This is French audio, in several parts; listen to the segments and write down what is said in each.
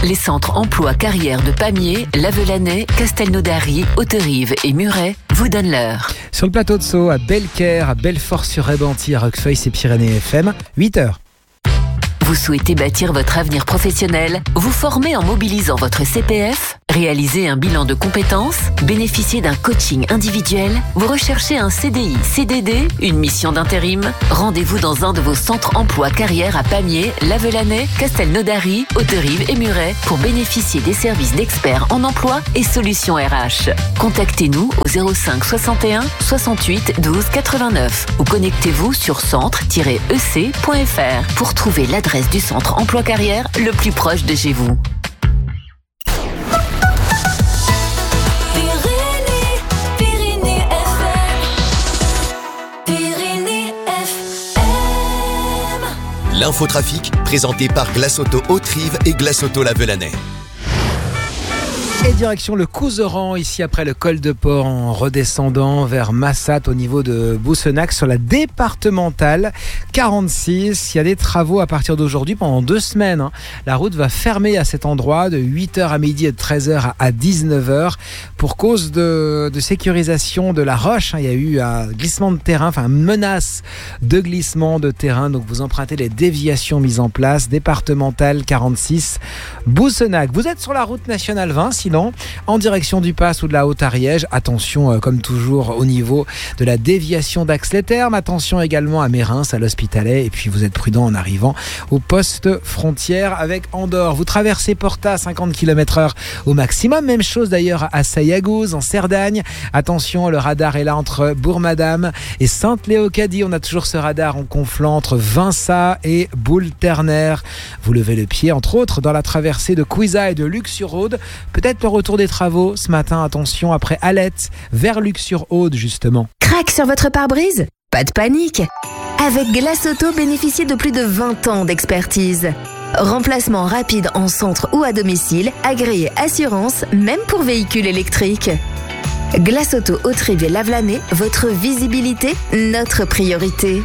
Les centres emploi carrière de Pamiers, Lavelanet, Castelnaudary, Hauterive et Muret vous donnent l'heure. Sur le plateau de Sceaux, à Belcaire, à Belfort-sur-Rébenthy, à Roquefeuille, c'est Pyrénées FM, 8h. Vous souhaitez bâtir votre avenir professionnel, vous former en mobilisant votre CPF, réaliser un bilan de compétences, bénéficier d'un coaching individuel, vous recherchez un CDI, CDD, une mission d'intérim. Rendez-vous dans un de vos centres emploi carrière à Pamiers, Lavelanet, Castelnaudary, Hauterive et Muret pour bénéficier des services d'experts en emploi et solutions RH. Contactez-nous au 05 61 68 12 89 ou connectez-vous sur centre-ec.fr pour trouver l'adresse du centre emploi carrière le plus proche de chez vous. L'infotrafic, présenté par Glace Auto Hauterive et Glace Auto Lavelanet. Et direction le Couserans, ici après le col de Port, en redescendant vers Massat au niveau de Boussenac sur la départementale 46. Il y a des travaux à partir d'aujourd'hui pendant 2 semaines. La route va fermer à cet endroit de 8h à midi et de 13h à 19h pour cause de sécurisation de la roche. Il y a eu un glissement de terrain, enfin une menace de glissement de terrain. Donc vous empruntez les déviations mises en place. Départementale 46, Boussenac. Vous êtes sur la route nationale 20, sinon en direction du Pass ou de la Haute-Ariège. Attention comme toujours au niveau de la déviation d'Ax-les-Thermes. Attention également à Mérins, à l'Hospitalet. Et puis vous êtes prudent en arrivant au poste frontière avec Andorre. Vous traversez Porta à 50 km/h au maximum. Même chose d'ailleurs à Sayagouz, en Cerdagne. Attention, le radar est là entre Bourg-Madame et Sainte-Léocadie. On a toujours ce radar en conflant entre Vinça et Boule-Ternaire. Vous levez le pied, entre autres, dans la traversée de Cuisa et de Luc-sur-Aude. Peut-être le retour des travaux ce matin, attention, après Alette, vers Luc-sur-Aude justement. Crac sur votre pare-brise ? Pas de panique. Avec Glace Auto, bénéficiez de plus de 20 ans d'expertise. Remplacement rapide en centre ou à domicile, agréé assurance, même pour véhicules électriques. Glace Auto Hauterive et Lavelanet, votre visibilité, notre priorité.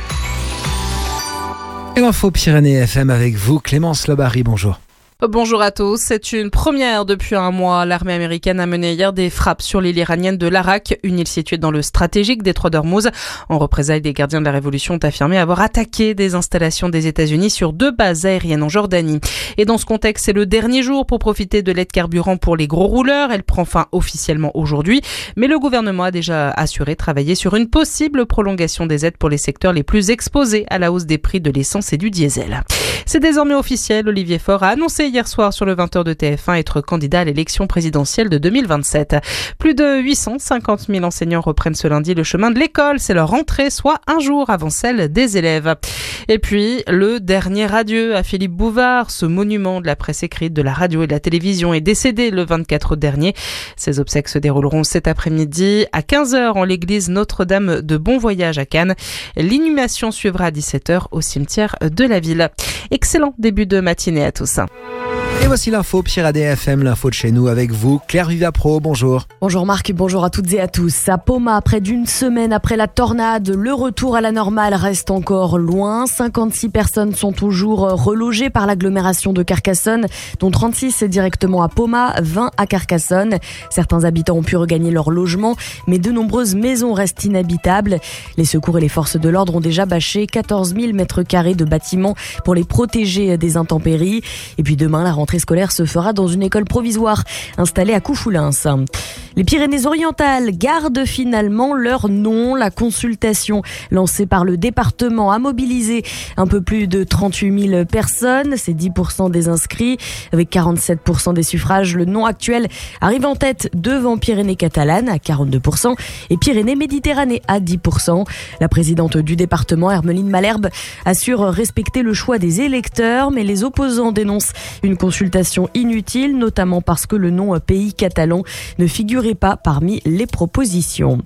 Et l'info Pyrénées FM avec vous, Clémence Lobary, bonjour. Bonjour à tous. C'est une première depuis un mois. L'armée américaine a mené hier des frappes sur l'île iranienne de Larak, une île située dans le stratégique détroit d'Ormuz. En représailles, les gardiens de la révolution ont affirmé avoir attaqué des installations des États-Unis sur 2 bases aériennes en Jordanie. Et dans ce contexte, c'est le dernier jour pour profiter de l'aide carburant pour les gros rouleurs. Elle prend fin officiellement aujourd'hui, mais le gouvernement a déjà assuré travailler sur une possible prolongation des aides pour les secteurs les plus exposés à la hausse des prix de l'essence et du diesel. C'est désormais officiel. Olivier Faure a annoncé hier soir sur le 20h de TF1 être candidat à l'élection présidentielle de 2027. Plus de 850 000 enseignants reprennent ce lundi le chemin de l'école. C'est leur rentrée, soit un jour avant celle des élèves. Et puis, le dernier adieu à Philippe Bouvard, ce monument de la presse écrite, de la radio et de la télévision, est décédé le 24 août dernier. Ses obsèques se dérouleront cet après-midi à 15h en l'église Notre-Dame de Bon Voyage à Cannes. L'inhumation suivra à 17h au cimetière de la ville. Excellent début de matinée à tous. Et voici l'info Pyrénées FM, l'info de chez nous avec vous, Claire Vivapro, bonjour. Bonjour Marc, bonjour à toutes et à tous. À Poma, près d'une semaine après la tornade, le retour à la normale reste encore loin. 56 personnes sont toujours relogées par l'agglomération de Carcassonne, dont 36 directement à Poma, 20 à Carcassonne. Certains habitants ont pu regagner leur logement, mais de nombreuses maisons restent inhabitables. Les secours et les forces de l'ordre ont déjà bâché 14 000 mètres carrés de bâtiments pour les protéger des intempéries. Et puis demain, la rentrée scolaire se fera dans une école provisoire installée à Coufoulins. Les Pyrénées-Orientales gardent finalement leur nom. La consultation lancée par le département a mobilisé un peu plus de 38 000 personnes. C'est 10% des inscrits. Avec 47% des suffrages, le nom actuel arrive en tête devant Pyrénées-Catalanes à 42% et Pyrénées-Méditerranée à 10%. La présidente du département, Hermeline Malherbe, assure respecter le choix des électeurs, mais les opposants dénoncent une consultation inutile, notamment parce que le nom pays catalan ne figurait pas parmi les propositions.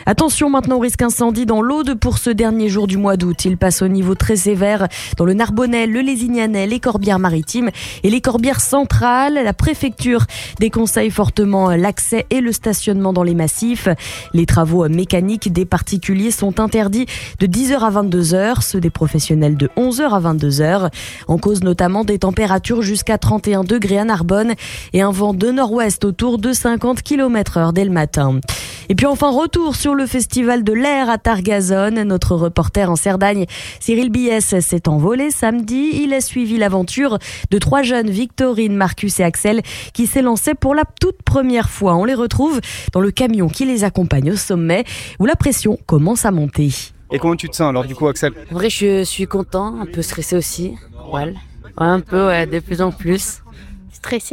Attention maintenant au risque incendie dans l'Aude pour ce dernier jour du mois d'août. Il passe au niveau très sévère dans le Narbonnais, le Lézignanais, les Corbières-Maritimes et les Corbières centrales. La préfecture déconseille fortement l'accès et le stationnement dans les massifs. Les travaux mécaniques des particuliers sont interdits de 10h à 22h, ceux des professionnels de 11h à 22h. En cause notamment des températures jusqu'à 31 degrés à Narbonne et un vent de nord-ouest autour de 50 km/h dès le matin. Et puis enfin, retour sur le festival de l'air à Targazone. Notre reporter en Cerdagne, Cyril Biès, s'est envolé samedi. Il a suivi l'aventure de 3 jeunes, Victorine, Marcus et Axel, qui s'est lancé pour la toute première fois. On les retrouve dans le camion qui les accompagne au sommet, où la pression commence à monter. Et comment tu te sens alors du coup, Axel ? En vrai, je suis content, un peu stressé aussi. Ouais, un peu, de plus en plus. Stressé ?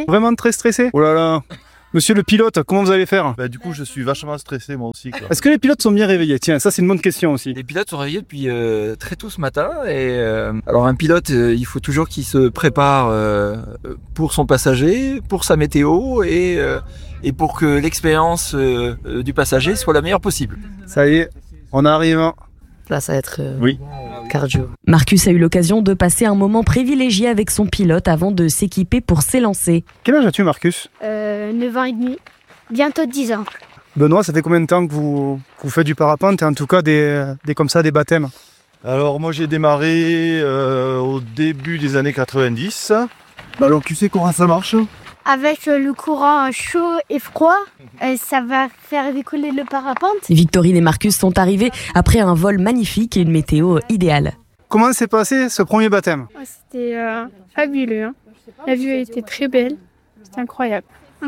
Vraiment très stressé ? Oh là là. Monsieur le pilote, comment vous allez faire ? Du coup, je suis vachement stressé moi aussi. Est-ce que les pilotes sont bien réveillés ? Tiens, ça c'est une bonne question aussi. Les pilotes sont réveillés depuis très tôt ce matin. Alors un pilote, il faut toujours qu'il se prépare pour son passager, pour sa météo et pour que l'expérience du passager soit la meilleure possible. Ça y est, on arrive. Là, ça va être oui. Cardio. Marcus a eu l'occasion de passer un moment privilégié avec son pilote avant de s'équiper pour s'élancer. Quel âge as-tu, Marcus ? 9 ans et demi, bientôt 10 ans. Benoît, ça fait combien de temps que vous faites du parapente et en tout cas des baptêmes ? Alors moi j'ai démarré au début des années 90. Alors tu sais comment ça marche ? Avec le courant chaud et froid, ça va faire décoller le parapente. Victorine et Marcus sont arrivés après un vol magnifique et une météo idéale. Comment s'est passé ce premier baptême ? C'était fabuleux. La vue était très belle. C'était incroyable.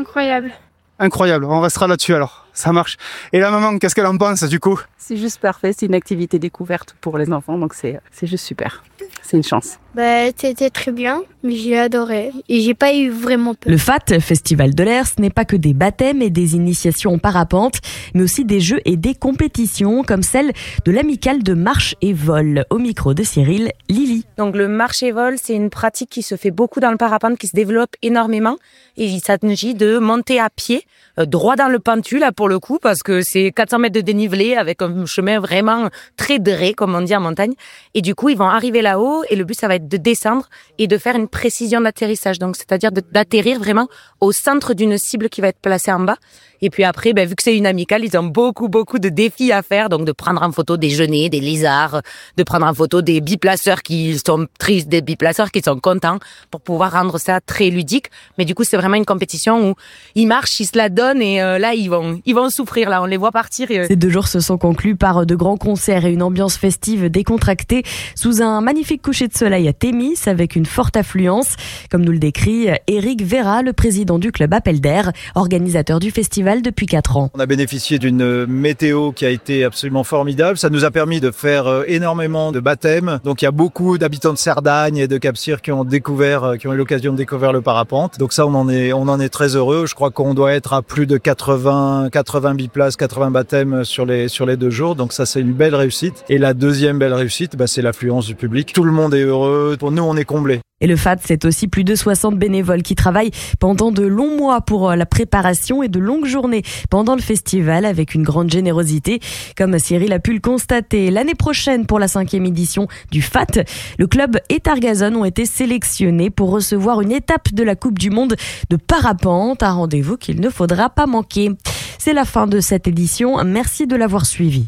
Incroyable, on restera là-dessus alors. Ça marche. Et la maman, qu'est-ce qu'elle en pense du coup ? C'est juste parfait, c'est une activité découverte pour les enfants, donc c'est juste super. C'est une chance. C'était très bien, mais j'ai adoré et j'ai pas eu vraiment peur. Le FAT, Festival de l'air, ce n'est pas que des baptêmes et des initiations en parapente, mais aussi des jeux et des compétitions comme celle de l'amicale de marche et vol. Au micro de Cyril, Lily. Donc le marche et vol, c'est une pratique qui se fait beaucoup dans le parapente, qui se développe énormément. Et il s'agit de monter à pied, droit dans le pentu là pour le coup, parce que c'est 400 mètres de dénivelé avec un chemin vraiment très dré, comme on dit en montagne. Et du coup, ils vont arriver là-haut et le but, ça va être de descendre et de faire une précision d'atterrissage. Donc, c'est-à-dire d'atterrir vraiment au centre d'une cible qui va être placée en bas. Et puis après, vu que c'est une amicale, ils ont beaucoup de défis à faire. Donc, de prendre en photo des genêts, des lézards, de prendre en photo des biplaceurs qui sont tristes, des biplaceurs qui sont contents pour pouvoir rendre ça très ludique. Mais du coup, c'est vraiment une compétition où ils marchent, ils se la donnent et là, ils vont souffrir. Là, on les voit partir. Ces 2 jours se sont conclus par de grands concerts et une ambiance festive décontractée sous un magnifique coucher de soleil à Thémis avec une forte affluence. Comme nous le décrit Éric Vera, le président du club Appel d'Air, organisateur du festival depuis 4 ans. On a bénéficié d'une météo qui a été absolument formidable. Ça nous a permis de faire énormément de baptêmes. Donc il y a beaucoup d'habitants de Cerdagne et de Cap-Cyr qui ont eu l'occasion de découvrir le parapente. Donc ça, on en est très heureux. Je crois qu'on doit être à plus de 80 biplaces, 80 baptêmes sur les 2 jours. Donc ça, c'est une belle réussite. Et la deuxième belle réussite, c'est l'affluence du public. Tout le monde est heureux. Pour nous, on est comblés. Et le FAT, c'est aussi plus de 60 bénévoles qui travaillent pendant de longs mois pour la préparation et de longues journées pendant le festival avec une grande générosité. Comme Cyril a pu le constater, l'année prochaine pour la 5e édition du FAT, le club et Targazone ont été sélectionnés pour recevoir une étape de la Coupe du Monde de parapente, un rendez-vous qu'il ne faudra pas manquer. C'est la fin de cette édition, merci de l'avoir suivi.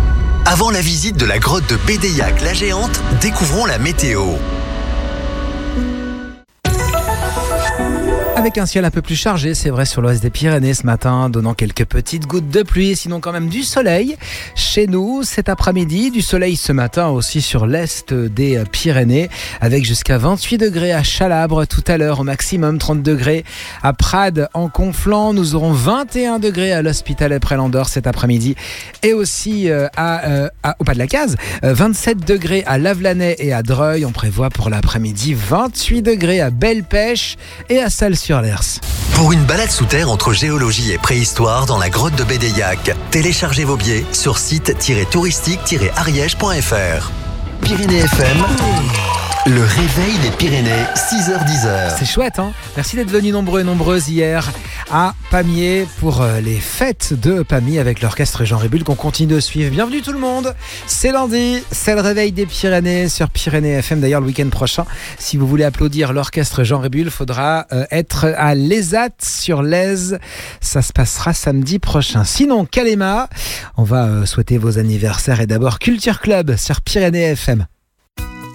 Avant la visite de la grotte de Bédéiac la Géante, découvrons la météo. Avec un ciel un peu plus chargé, c'est vrai, sur l'ouest des Pyrénées ce matin, donnant quelques petites gouttes de pluie, sinon quand même du soleil. Chez nous, cet après-midi, du soleil ce matin aussi sur l'est des Pyrénées, avec jusqu'à 28 degrés à Chalabre tout à l'heure, au maximum 30 degrés à Prades, en Conflans. Nous aurons 21 degrés à l'Hospitalet près l'Andorre cet après-midi, et aussi au Pas de la Case, 27 degrés à Lavelanet et à Dreuil. On prévoit pour l'après-midi 28 degrés à Belle-Pêche et à Salles-sur-Lers. Pour une balade sous terre entre géologie et préhistoire dans la grotte de Bédéiac, téléchargez vos billets sur site-touristique-ariège.fr. Pyrénées FM, Le réveil des Pyrénées, 6h-10h. C'est chouette, hein? Merci d'être venus nombreux et nombreuses hier à Pamiers pour les fêtes de Pamiers avec l'orchestre Jean Rébul qu'on continue de suivre. Bienvenue tout le monde, c'est lundi, c'est le réveil des Pyrénées sur Pyrénées FM. D'ailleurs, le week-end prochain, si vous voulez applaudir l'orchestre Jean Rébul, il faudra être à l'ESAT sur l'Aise. Ça se passera samedi prochain. Sinon, Kalema, on va souhaiter vos anniversaires et d'abord Culture Club sur Pyrénées FM.